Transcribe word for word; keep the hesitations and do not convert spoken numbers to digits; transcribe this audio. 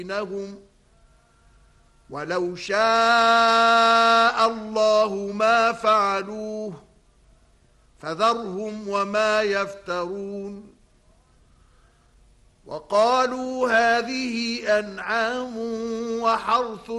بينهم ولو شاء الله ما فعلوه فذرهم وما يفترون وقالوا هذه أنعام وحرث